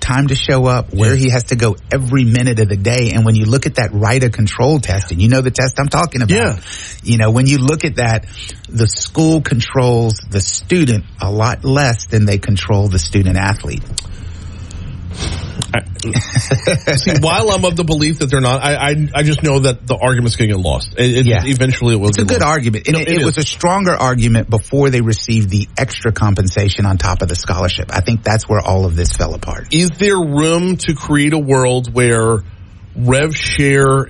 time to show up, where he has to go every minute of the day. And when you look at that writer control test, and you know the test I'm talking about, when you look at that, the school controls the student a lot less than they control the student athlete. See, while I'm of the belief that they're not, I just know that the argument's going to get lost. Eventually it will. It's a good argument. And it was a stronger argument before they received the extra compensation on top of the scholarship. I think that's where all of this fell apart. Is there room to create a world where rev share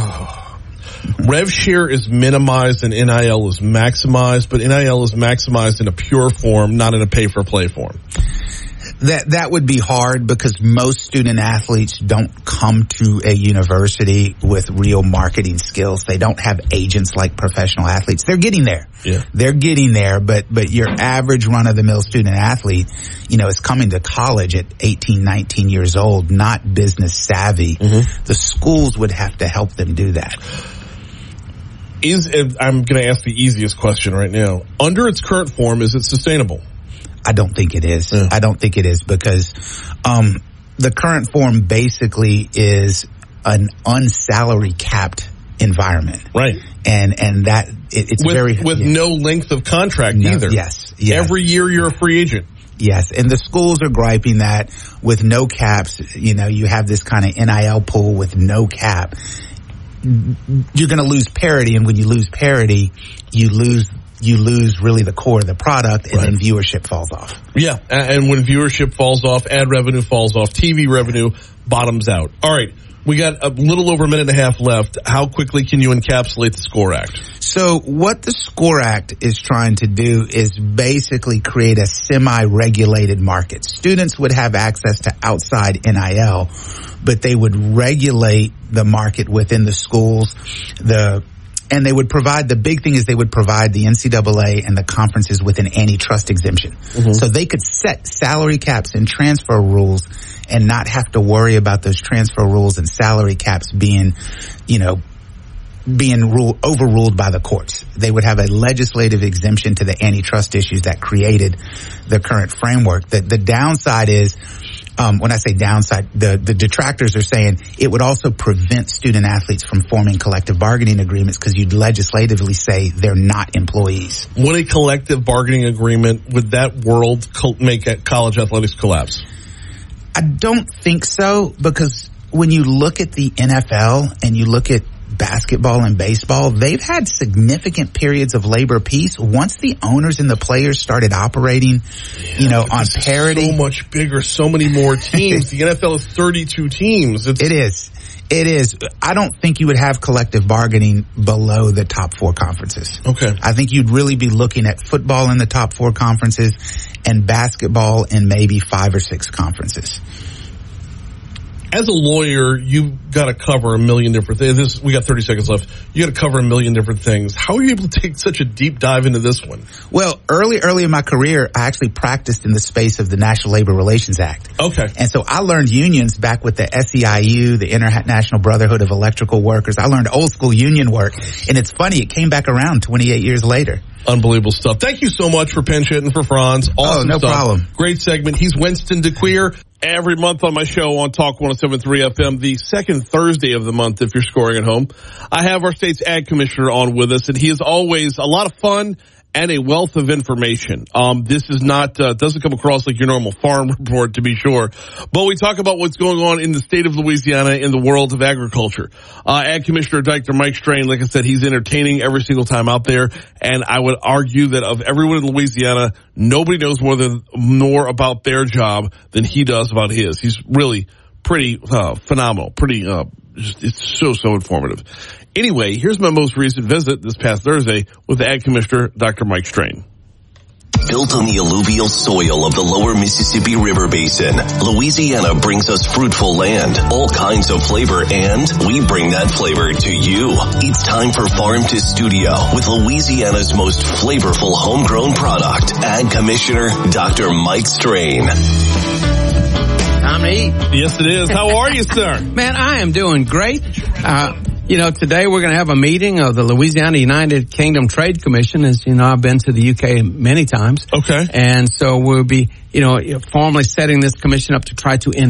is minimized and NIL is maximized, but NIL is maximized in a pure form, not in a pay-for-play form? That would be hard because most student athletes don't come to a university with real marketing skills. They don't have agents like professional athletes. They're getting there. Yeah. They're getting there, but your average run-of-the-mill student athlete, is coming to college at 18, 19 years old, not business savvy. Mm-hmm. The schools would have to help them do that. I'm going to ask the easiest question right now. Under its current form, is it sustainable? I don't think it is. Yeah. I don't think it is because the current form basically is an unsalary capped environment. Right. And that it's with no length of contract either. Yes. Every year you're a free agent. Yes, and the schools are griping that with no caps, you have this kind of NIL pool with no cap. You're going to lose parity, and when you lose parity, you lose really the core of the product, and then viewership falls off. Yeah, and when viewership falls off, ad revenue falls off, TV revenue bottoms out. All right, we got a little over a minute and a half left. How quickly can you encapsulate the SCORE Act? So what the SCORE Act is trying to do is basically create a semi-regulated market. Students would have access to outside NIL, but they would regulate the market within the schools. And they would provide, the big thing is they would provide the NCAA and the conferences with an antitrust exemption. Mm-hmm. So they could set salary caps and transfer rules and not have to worry about those transfer rules and salary caps being overruled by the courts. They would have a legislative exemption to the antitrust issues that created the current framework. The downside is, when I say downside, the detractors are saying it would also prevent student athletes from forming collective bargaining agreements because you'd legislatively say they're not employees. Would a collective bargaining agreement, would that world make college athletics collapse? I don't think so, because when you look at the NFL and you look at basketball and baseball, they've had significant periods of labor peace. Once the owners and the players started operating, on parity. So much bigger, so many more teams. The NFL is 32 teams. It is. I don't think you would have collective bargaining below the top four conferences. Okay. I think you'd really be looking at football in the top four conferences and basketball in maybe 5 or 6 conferences. As a lawyer, you've got to cover a million different things. We got 30 seconds left. You got to cover a million different things. How are you able to take such a deep dive into this one? Well, early in my career, I actually practiced in the space of the National Labor Relations Act. Okay. And so I learned unions back with the SEIU, the International Brotherhood of Electrical Workers. I learned old school union work. And it's funny, it came back around 28 years later. Unbelievable stuff. Thank you so much for pinch hitting for Franz. Awesome no stuff. Problem. Great segment. He's Winston DeQueer. Every month on my show on Talk 107.3 FM, the second Thursday of the month, if you're scoring at home, I have our state's ag commissioner on with us, and he is always a lot of fun and a wealth of information. This is not, doesn't come across like your normal farm report, to be sure, but we talk about what's going on in the state of Louisiana in the world of agriculture. Ag Commissioner Dr. Mike Strain, like I said, he's entertaining every single time out there, and I would argue that of everyone in Louisiana, nobody knows more about their job than he does about his. He's really pretty phenomenal, it's so informative. Anyway, here's my most recent visit this past Thursday with the Ag Commissioner, Dr. Mike Strain. Built on the alluvial soil of the lower Mississippi River Basin, Louisiana brings us fruitful land, all kinds of flavor, and we bring that flavor to you. It's time for Farm to Studio with Louisiana's most flavorful homegrown product, Ag Commissioner Dr. Mike Strain. Time to eat. Yes, it is. How are you, sir? Man, I am doing great. Today we're going to have a meeting of the Louisiana United Kingdom Trade Commission. As you know, I've been to the UK many times. Okay. And so we'll be, formally setting this commission up to try to